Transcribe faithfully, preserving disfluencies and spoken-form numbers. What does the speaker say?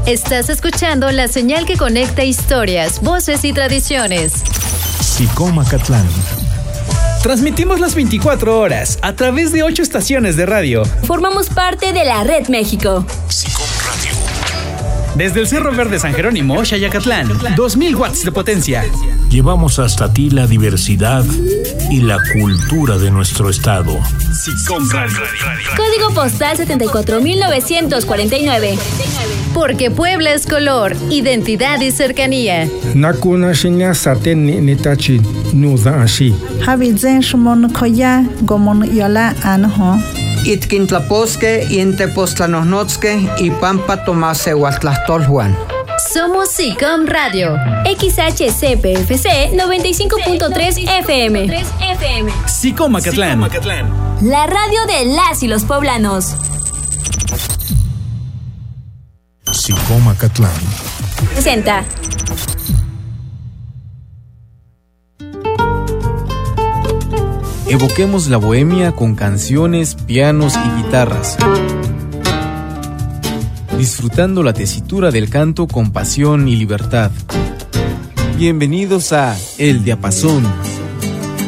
Estás escuchando la señal que conecta historias, voces y tradiciones. SICOM Acatlán. Transmitimos las veinticuatro horas a través de ocho estaciones de radio. Formamos parte de la Red México. SICOM Radio. Desde el Cerro Verde San Jerónimo, Xayacatlán, dos mil watts de potencia. Llevamos hasta ti la diversidad y la cultura de nuestro estado. SICOM Radio. Código postal setenta y cuatro mil novecientos cuarenta y nueve. Porque Puebla es color, identidad y cercanía. Nakuna shinya saten ni nitachi nuda ashi. Habizen shumon koya gomon yola anho. Itkintlaposque, Intepostlanosnotzque y Pampa Tomase Huatlastolhuan. Somos SICOM Radio. X H C P F C noventa y cinco punto tres F M. SICOM Acatlán. La radio de las y los poblanos. SICOM Acatlán. Presenta. Evoquemos la bohemia con canciones, pianos y guitarras, disfrutando la tesitura del canto con pasión y libertad. Bienvenidos a El Diapasón.